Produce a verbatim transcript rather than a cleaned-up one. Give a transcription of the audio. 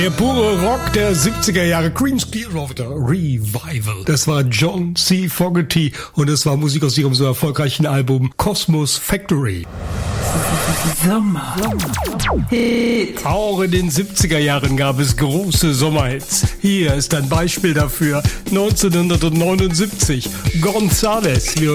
Der pure Rock der siebziger Jahre, Creedence Clearwater Revival. Das war John C. Fogerty und es war Musik aus ihrem so erfolgreichen Album Cosmos Factory. Sommer. Hit. Auch in den siebziger Jahren gab es große Sommerhits. Hier ist ein Beispiel dafür. neunzehnhundertneunundsiebzig. Gonzales.